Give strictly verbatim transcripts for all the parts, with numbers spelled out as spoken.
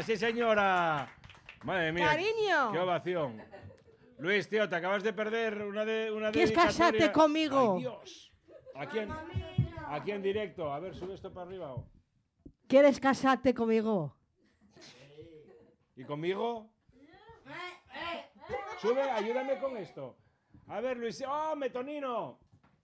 sí señora. Madre mía. Cariño. Qué ovación. Luis, tío, te acabas de perder una de una ¿Quieres dedicatoria. casarte conmigo? Ay, Dios. Aquí en, aquí en directo. A ver, sube esto para arriba. ¿Quieres casarte conmigo? ¿Y conmigo? Sube, ayúdame con esto. A ver, Luis. ¡Oh, Metonino!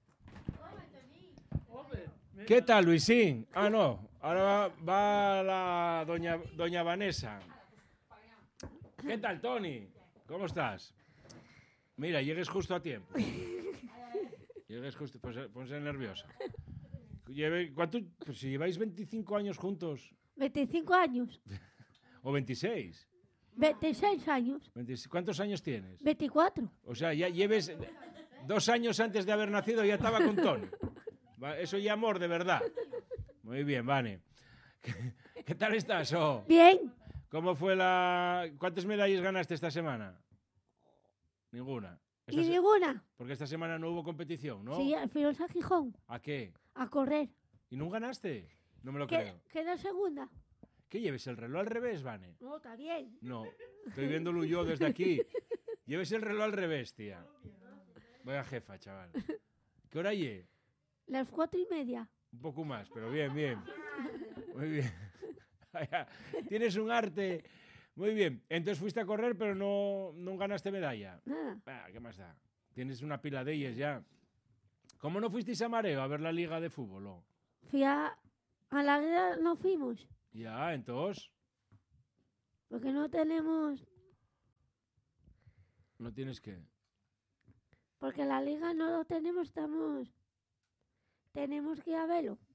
¿Qué tal, Luisín? Ah, no. Ahora va, va la doña, doña Vanessa. ¿Qué tal, Tony? ¿Cómo estás? Mira, llegues justo a tiempo. Llegues justo... Pues, ponse nerviosa. Lleve, ¿cuánto? Pues si lleváis veinticinco años juntos. veinticinco años. ¿O veintiséis? veintiséis años. ¿Cuántos años tienes? veinticuatro. O sea, ya lleves dos años antes de haber nacido ya estaba con Tony. Eso ya amor, de verdad. Muy bien, Vane. ¿Qué, qué tal estás? Oh? Bien. ¿Cómo fue la... ¿Cuántas medallas ganaste esta semana? Ninguna. ¿Y se... ninguna? Porque esta semana no hubo competición, ¿no? Sí, fuimos a Gijón. ¿A qué? A correr. ¿Y no ganaste? No me lo ¿Qué, creo. Quedó segunda. ¿Qué lleves el reloj al revés, Vane? No, está bien. No, estoy viéndolo yo desde aquí. Lleves el reloj al revés, tía. Vaya jefa, chaval. ¿Qué hora hay? Las cuatro y media. Un poco más, pero bien, bien. Muy bien. Tienes un arte. Muy bien. Entonces fuiste a correr, pero no, no ganaste medalla. Nada. Ah, ¿qué más da? Tienes una pila de ellas ya. ¿Cómo no fuisteis a Mareo a ver la liga de fútbol? ¿O? Fui a... A la liga no fuimos. Ya, entonces... Porque no tenemos... ¿No tienes qué? Porque la liga no lo tenemos, estamos... Tenemos que ir a verlo.